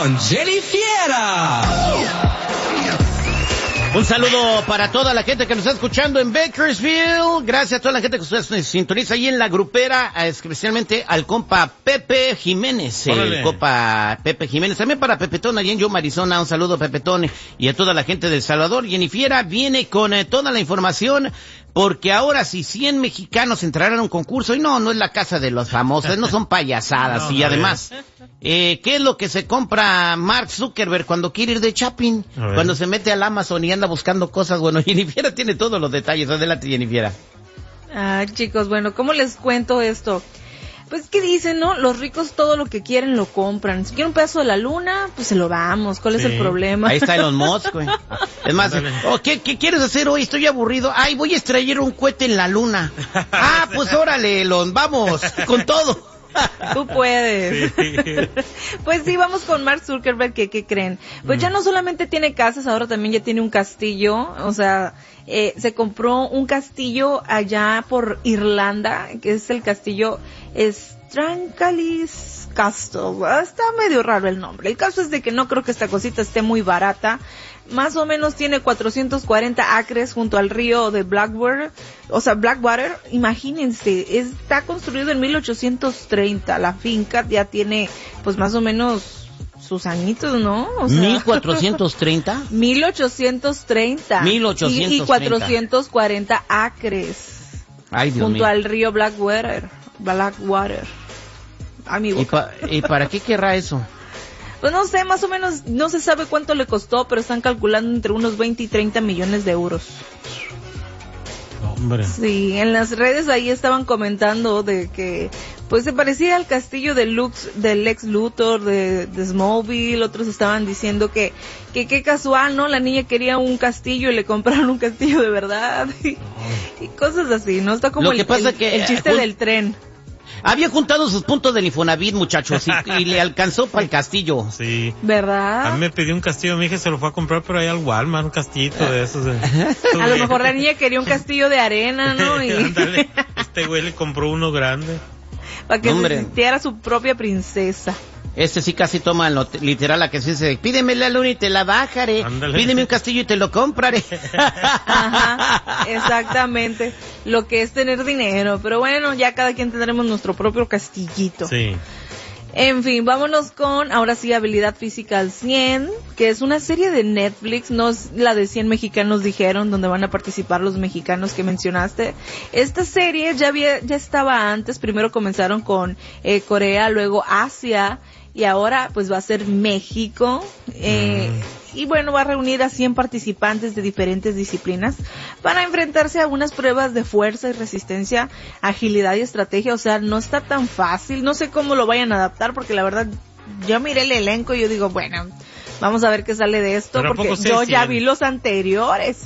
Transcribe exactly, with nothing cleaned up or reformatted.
con Jenny Fiera. Un saludo para toda la gente que nos está escuchando en Bakersfield. Gracias a toda la gente que se sintoniza ahí en la grupera, especialmente al compa Pepe Jiménez. Órale. El compa Pepe Jiménez. También para Pepetón, allí en Yuma, Arizona. Un saludo, Pepetón, y a toda la gente de El Salvador. Jenny Fiera viene con eh, toda la información, porque ahora si cien mexicanos entrarán a un concurso, y no, no es la casa de los famosos, no son payasadas, no, y además, eh, ¿qué es lo que se compra Mark Zuckerberg cuando quiere ir de shopping? Cuando se mete al Amazon y anda buscando cosas. Bueno, Jenny Fiera tiene todos los detalles. Adelante, Jenny Fiera. Ah, chicos, bueno, ¿cómo les cuento esto? Pues, ¿qué dicen, no? Los ricos todo lo que quieren lo compran. Si quieren un pedazo de la luna, pues se lo damos. ¿Cuál sí. es el problema? Ahí está Elon Musk, güey. Es más, oh, ¿qué, ¿qué quieres hacer hoy? Estoy aburrido. Ay, voy a extraer un cohete en la luna. Ah, pues órale, Elon, vamos, con todo. Tú puedes. Sí. Pues sí, vamos con Mark Zuckerberg, que ¿qué creen? Pues mm. ya no solamente tiene casas, ahora también ya tiene un castillo. O sea, eh, se compró un castillo allá por Irlanda, que es el castillo Strancalis Castle. Está medio raro el nombre. El caso es de que no creo que esta cosita esté muy barata. Más o menos tiene cuatrocientos cuarenta acres junto al río de Blackwater, o sea, Blackwater. Imagínense, está construido en mil ochocientos treinta. La finca ya tiene, pues, más o menos sus añitos, ¿no? O sea, ¿mil cuatrocientos treinta? mil ochocientos treinta. mil ochocientos treinta. Y, y cuatrocientos cuarenta acres. Ay, Dios junto mío. al río Blackwater. Blackwater. Ay, mi boca. ¿Y, pa, ¿Y para qué querrá eso? Pues no sé, más o menos, no se sabe cuánto le costó, pero están calculando entre unos veinte y treinta millones de euros. Hombre. Sí, en las redes ahí estaban comentando de que, pues se parecía al castillo de Lux, del Lex Luthor, de, de Smallville. Otros estaban diciendo que, que qué casual, ¿no? La niña quería un castillo y le compraron un castillo de verdad. Y, y cosas así, ¿no? Está como Lo el, que pasa el, que, el chiste eh, del tren. Había juntado sus puntos del Infonavit, muchachos, y, y le alcanzó para el castillo. Sí. ¿Verdad? A mí me pidió un castillo, mi hija se lo fue a comprar, pero ahí al Walmart, un castillito de esos. Eh. A lo mejor la niña quería un castillo de arena, ¿no? Y... Ándale, este güey le compró uno grande. Para que Hombre. se sintiera su propia princesa. Este sí casi toma lo literal a que se dice, pídeme la luna y te la bajaré. Ándale. Pídeme un castillo y te lo compraré. Ajá, exactamente. Lo que es tener dinero. Pero bueno, ya cada quien tendremos nuestro propio castillito. Sí. En fin, vámonos con, ahora sí, Habilidad Física al cien, que es una serie de Netflix, no es la de cien mexicanos dijeron, donde van a participar los mexicanos que mencionaste. Esta serie ya había, ya estaba antes, primero comenzaron con eh, Corea, luego Asia, y ahora pues va a ser México, eh, mm. y bueno, va a reunir a cien participantes de diferentes disciplinas para enfrentarse a unas pruebas de fuerza y resistencia, agilidad y estrategia. O sea, no está tan fácil, no sé cómo lo vayan a adaptar, porque la verdad, yo miré el elenco y yo digo, bueno, vamos a ver qué sale de esto, porque yo ya vi los anteriores.